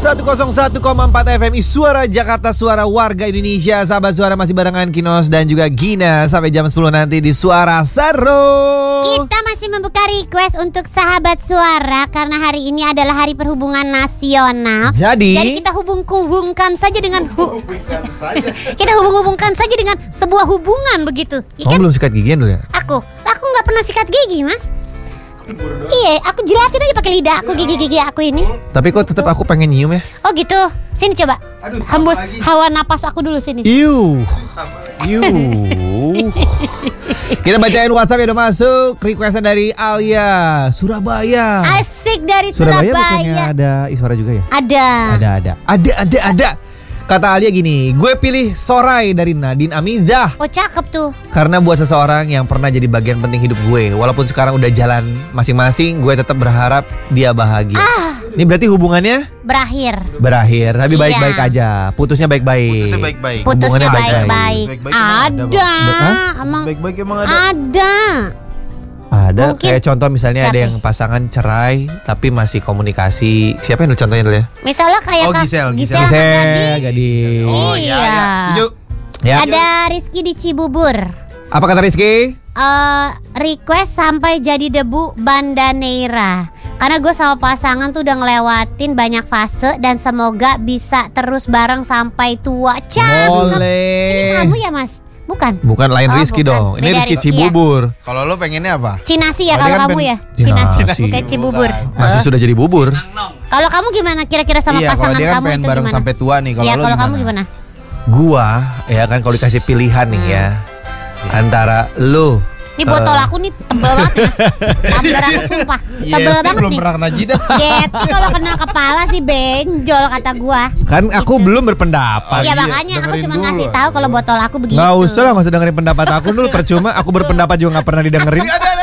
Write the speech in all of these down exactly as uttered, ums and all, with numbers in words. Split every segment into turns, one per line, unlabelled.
seratus satu koma empat F M Suara Jakarta, suara warga Indonesia. Sahabat Suara masih barengan Kinos dan juga Gina sampai jam sepuluh nanti di Suara Seru.
Kita masih membuka request untuk sahabat Suara karena hari ini adalah Hari Perhubungan Nasional.
Jadi,
Jadi kita hubung-hubungkan saja dengan hu- kita hubung-hubungkan saja dengan sebuah hubungan begitu. Ya
kamu
kan?
belum sikat gigian dulu ya?
Aku, aku nggak pernah sikat gigi, Mas. Iya, aku jilatin aja pakai lidah aku gigi-gigi aku ini.
Tapi kok tetap aku pengen nyium ya?
Oh gitu. Sini coba.
Aduh, sama
Hembus
lagi.
hawa napas aku dulu sini.
Iu. Iu. Kita bacain WhatsApp yang udah masuk. Requestan dari Alia, Surabaya.
Asik dari
Surabaya
Surabaya.
bukannya ada Iswara juga ya?
Ada.
Ada, ada. Ada, ada, ada. Kata Alia gini, gue pilih Sorai dari Nadine Amizah.
Oh cakep tuh.
Karena buat seseorang yang pernah jadi bagian penting hidup gue, walaupun sekarang udah jalan masing-masing, gue tetap berharap dia bahagia.
Ah.
Ini berarti hubungannya
Berakhir.
berakhir, tapi
Iya.
baik-baik aja. Putusnya baik-baik.
Putusnya baik-baik.
Putusnya
Hubungannya baik-baik.
baik-baik.
Baik-baik emang ada,
Ada.
Bang.
Hah?
Emang
Baik-baik emang ada.
ada.
Ada
Mungkin-
kayak contoh misalnya ada
Siapa?
yang pasangan cerai tapi masih komunikasi. Siapa yang dulu contohnya dulu ya?
Misalnya kayak
Oh,
Kak-
Gisel, Gisel.
Gisel sama
Gisel,
Gading.
Gading.
Oh iya,
Iya.
iya. Setuju.
Ya.
Ada Rizky di Cibubur.
Apa kata Rizky?
Eh, request sampai jadi debu Bandaneira. Karena gue sama pasangan tuh udah ngelewatin banyak fase dan semoga bisa terus bareng sampai tua. Cakep.
Boleh.
Ini kamu ya Mas? Bukan.
Bukan lain
Oh,
Rizky
bukan.
dong. Ini
Beda
Rizky
Rizky,
Cibubur.
Kalau lo pengennya apa?
Cinasi ya
Oh,
kalau
dia kan
kamu
pen-
ya.
Cinasi.
Cinasi. Saya Cibubur.
Masih sudah jadi bubur.
Kalau kamu gimana kira-kira sama
Iya, kalau
pasangan
dia kan
kamu
pengen
itu
bareng
gimana?
sampai tua nih. Kalau
Iya,
lo
kalau kamu
gimana?
gimana?
Gua ya kan kalau dikasih pilihan nih ya, antara lu
Ini botol aku nih tebel banget ya, Mas. Tumbler aku sumpah
Iya,
tebel
tapi
banget
belum
nih.
pernah kena jidat.
Yeti kalau kena kepala sih benjol kata gua.
kan aku belum berpendapat.
Iya
iya,
makanya aku
dengerin
cuma
dulu.
ngasih tahu kalau botol aku begitu.
Nggak usah lah, nggak usah dengerin pendapat aku dulu, percuma. Aku berpendapat juga nggak pernah didengerin.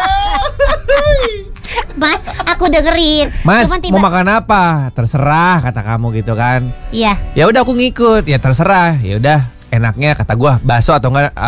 Mas, aku dengerin.
Mas,
Cuman tiba-
mau makan apa? Terserah kata kamu gitu kan.
Iya.
Ya udah aku ngikut. Ya terserah. Ya udah, enaknya kata gua bakso atau enggak